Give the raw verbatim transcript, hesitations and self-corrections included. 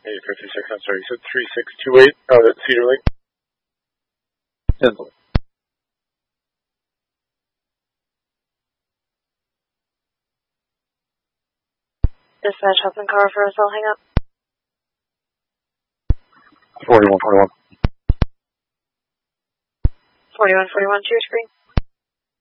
eight fifty-six, I'm sorry, you said three six two eight out at Cedar Lake? Hensley. Dispatch, Hudson car for us, I'll hang up. forty-one forty-one. forty-one forty-one to your screen.